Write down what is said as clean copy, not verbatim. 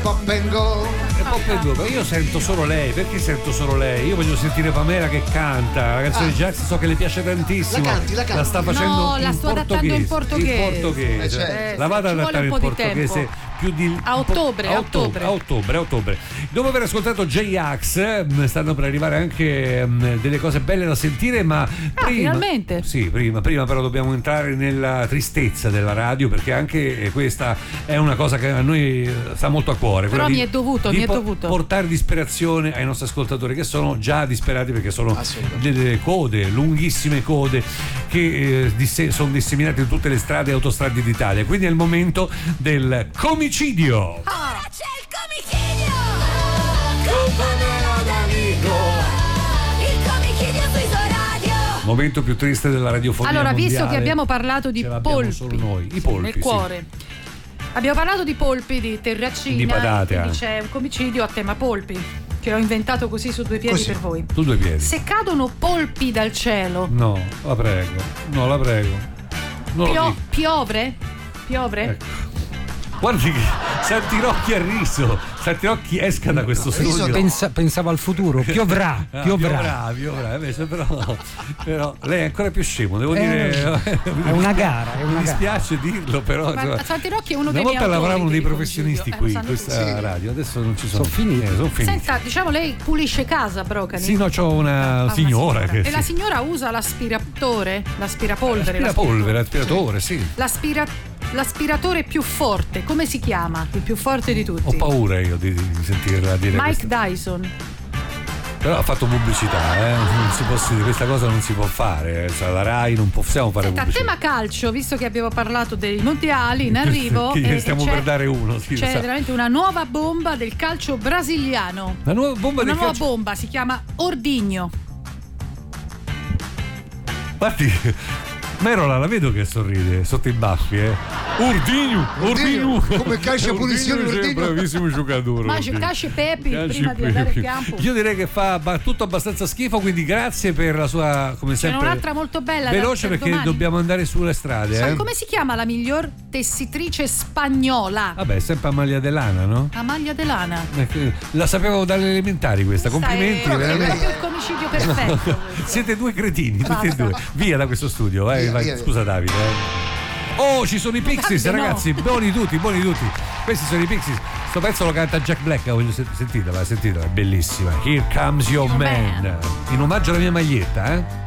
Pop and Go. E Pop and Go, ma io sento solo lei, perché sento solo lei? Io voglio sentire Pamela che canta, la canzone di Jax so che le piace tantissimo. La canti. La sta facendo no, la sto adattando in portoghese. In portoghese. Certo. La vado ad ci vuole adattare un in po' di portoghese più di a ottobre. a ottobre. Dopo aver ascoltato J-Ax stanno per arrivare anche delle cose belle da sentire, ma prima, finalmente. Sì, prima però dobbiamo entrare nella tristezza della radio, perché anche questa è una cosa che a noi sta molto a cuore. Però quella mi è dovuto portare disperazione ai nostri ascoltatori, che sono già disperati perché sono delle code, lunghissime code che sono disseminate in tutte le strade e autostrade d'Italia. Quindi è il momento del comicidio. Ora c'è il comicidio! Il comicidio su Isoradio! Momento più triste della radiofonia Allora, mondiale. visto che abbiamo parlato di Ce l'abbiamo polpi, solo noi, i polpi, nel cuore. Abbiamo parlato di polpi, di terracina, Di patate, quindi c'è un comicidio a tema polpi che ho inventato così su due piedi per voi. Su due piedi. Se cadono polpi dal cielo, No, la prego. Non lo dico. piovre? Ecco. Guardi che Santirocchi ha riso. Santirocchi esca da questo studio. Pensavo al futuro. Piovrà. Invece però lei è ancora più scemo, devo dire. È una gara. Mi dispiace dirlo, però. Ma Santirocchi è uno una dei miei volta lavoravano autori dei di professionisti qui in comicidio. questa radio, adesso non ci sono. Sono finiti. Senta, diciamo, lei pulisce casa, Brocani? Sì, no, c'ho una signora che. E la signora usa l'aspiratore? L'aspirapolvere? L'aspiratore, sì. L'aspiratore più forte, come si chiama? Il più forte di tutti? Ho paura io di sentirla dire. Mike Dyson. Però ha fatto pubblicità, non si può, questa cosa non si può fare, la Rai non possiamo fare pubblicità. Tema calcio, visto che abbiamo parlato dei mondiali in arrivo, stiamo per dare uno. Sì, c'è veramente una nuova bomba del calcio brasiliano. Una nuova bomba si chiama Ordigno. Guardi, Merola, la vedo che sorride sotto i baffi, Ordigno. Come calcio a punizione Ordigno. È un bravissimo giocatore. Ma calcio Pepi prima di andare in campo. Io direi che fa tutto abbastanza schifo, quindi grazie per la sua, come sempre. C'è un'altra molto bella. Veloce perché domani. dobbiamo andare sulle strade. Come si chiama la miglior tessitrice spagnola? Vabbè, sempre Amalia Delana, no? Amalia Delana. La sapevo dalle elementari questa. Complimenti. È proprio il comicidio perfetto. Siete due cretini, tutti e due. Via da questo studio, vai. Scusa Davide. Oh, ci sono i Pixies, ragazzi, buoni tutti. Questi sono i Pixies. Sto pezzo lo canta Jack Black, sentitela, è bellissima. Here Comes Your Man. In omaggio alla mia maglietta,